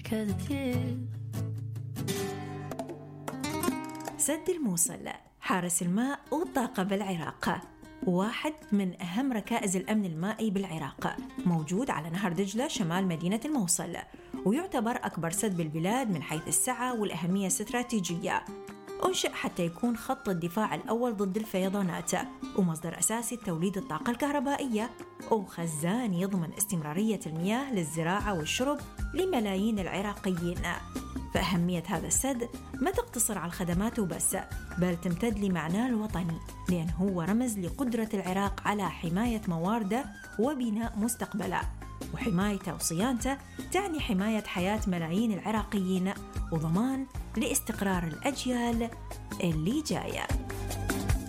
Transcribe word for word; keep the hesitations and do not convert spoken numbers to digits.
كثير. سد الموصل حارس الماء والطاقة بالعراق، واحد من أهم ركائز الأمن المائي بالعراق، موجود على نهر دجلة شمال مدينة الموصل، ويعتبر أكبر سد بالبلاد من حيث السعة والأهمية الاستراتيجية. أنشئ حتى يكون خط الدفاع الأول ضد الفيضانات، ومصدر أساسي لتوليد الطاقة الكهربائية، وخزان يضمن استمرارية المياه للزراعة والشرب لملايين العراقيين. فأهمية هذا السد ما تقتصر على الخدمات وبس، بل تمتد لمعناه الوطني، لأن هو رمز لقدرة العراق على حماية موارده وبناء مستقبله، وحمايته وصيانته تعني حماية حياة ملايين العراقيين وضمان لاستقرار الأجيال اللي جاية.